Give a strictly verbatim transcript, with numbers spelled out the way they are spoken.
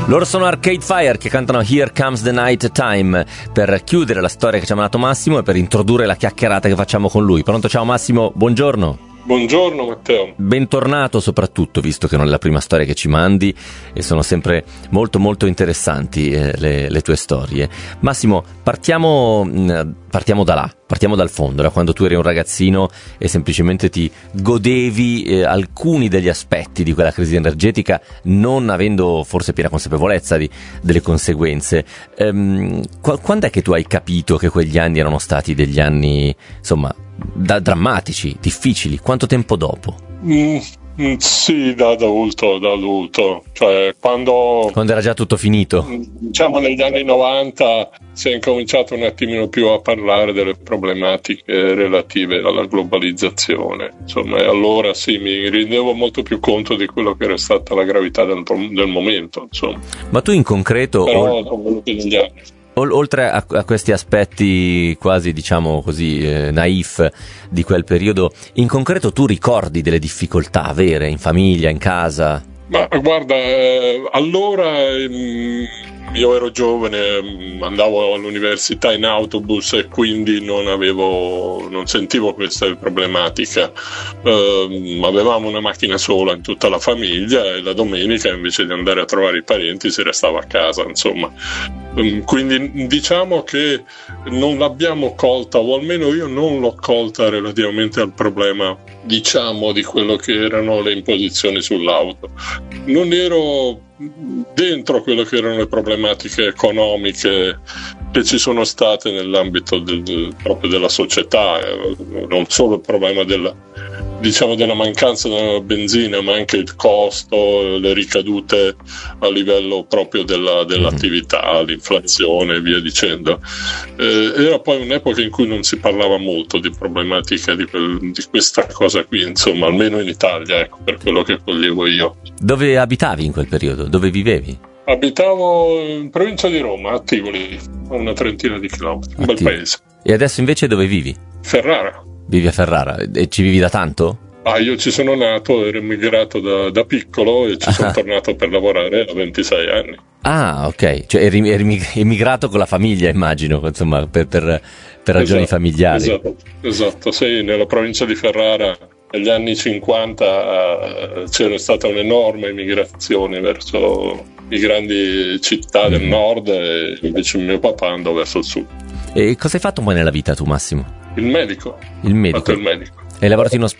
Loro sono Arcade Fire che cantano Here Comes the Night Time per chiudere la storia che ci ha mandato Massimo e per introdurre la chiacchierata che facciamo con lui. Pronto? Ciao Massimo, buongiorno. Buongiorno Matteo. Bentornato soprattutto, visto che non è la prima storia che ci mandi e sono sempre molto molto interessanti eh, le, le tue storie. Massimo, partiamo, mh, partiamo da là, partiamo dal fondo, da quando tu eri un ragazzino e semplicemente ti godevi eh, alcuni degli aspetti di quella crisi energetica, non avendo forse piena consapevolezza di, delle conseguenze. Ehm, qu- quando è che tu hai capito che quegli anni erano stati degli anni, insomma, da drammatici, difficili? Quanto tempo dopo? Mm, mm, sì, da adulto, da adulto. Cioè, quando... Quando era già tutto finito? Diciamo negli anni novanta si è incominciato un attimino più a parlare delle problematiche relative alla globalizzazione. Insomma, e allora sì, mi rendevo molto più conto di quello che era stata la gravità del, del momento, insomma. Ma tu in concreto... Però dopo quello che negli anni... Oltre a, a questi aspetti quasi, diciamo così, eh, naif di quel periodo, in concreto tu ricordi delle difficoltà vere in famiglia, in casa? Ma guarda, eh, allora ehm, io ero giovane, andavo all'università in autobus e quindi non avevo, non sentivo questa problematica. Eh, avevamo una macchina sola in tutta la famiglia e la domenica invece di andare a trovare i parenti si restava a casa, insomma. Quindi diciamo che non l'abbiamo colta, o almeno io non l'ho colta relativamente al problema, diciamo, di quello che erano le imposizioni sull'auto. Non ero dentro quello che erano le problematiche economiche che ci sono state nell'ambito del, del, proprio della società, non solo il problema della, diciamo, della mancanza della benzina, ma anche il costo, le ricadute a livello proprio della, dell'attività, l'inflazione e via dicendo. Eh, era poi un'epoca in cui non si parlava molto di problematiche di, quel, di questa cosa qui, insomma, almeno in Italia, ecco, per quello che coglievo io. Dove abitavi in quel periodo? Dove vivevi? Abitavo in provincia di Roma, a Tivoli, a una trentina di chilometri, un bel paese. E adesso invece dove vivi? Ferrara. Vivi a Ferrara e ci vivi da tanto? Ah, io ci sono nato, ero immigrato da, da piccolo e ci ah. sono tornato per lavorare a ventisei anni. Ah, ok, cioè eri, eri immigrato con la famiglia, immagino, insomma, per, per, per ragioni esatto, familiari. Esatto, esatto, sì, nella provincia di Ferrara negli anni cinquanta uh, c'era stata un'enorme immigrazione verso le grandi città del nord e invece mio papà andò verso il sud. E cosa hai fatto poi nella vita tu, Massimo? Il medico. Il medico? Ho fatto il medico. Hai lavorato in, osp-